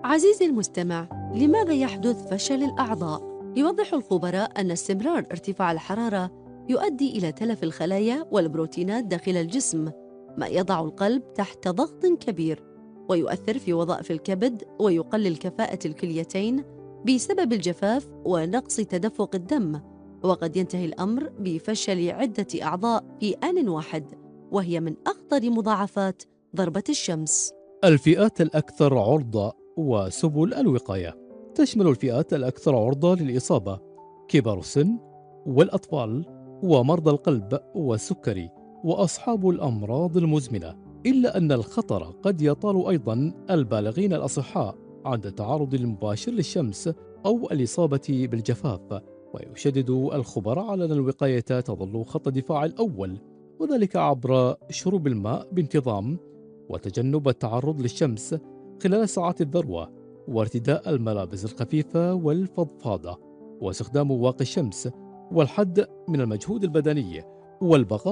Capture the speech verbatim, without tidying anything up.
عزيزي المستمع، لماذا يحدث فشل الأعضاء؟ يوضح الخبراء أن استمرار ارتفاع الحرارة يؤدي إلى تلف الخلايا والبروتينات داخل الجسم، ما يضع القلب تحت ضغط كبير، ويؤثر في وظائف الكبد ويقلل كفاءة الكليتين بسبب الجفاف ونقص تدفق الدم، وقد ينتهي الأمر بفشل عدة أعضاء في آن واحد، وهي من أخطر مضاعفات ضربة الشمس. الفئات الأكثر عرضة وسبل الوقاية. تشمل الفئات الأكثر عرضة للإصابة كبار السن والأطفال ومرضى القلب والسكري وأصحاب الأمراض المزمنة، إلا أن الخطر قد يطال أيضا البالغين الأصحاء عند التعرض المباشر للشمس أو الإصابة بالجفاف. ويشدد الخبراء على أن الوقاية تظل خط الدفاع الأول، وذلك عبر شرب الماء بانتظام وتجنب التعرض للشمس خلال ساعات الذروة، وارتداء الملابس الخفيفة والفضفاضة، واستخدام واقي الشمس، والحد من المجهود البدني، والبقاء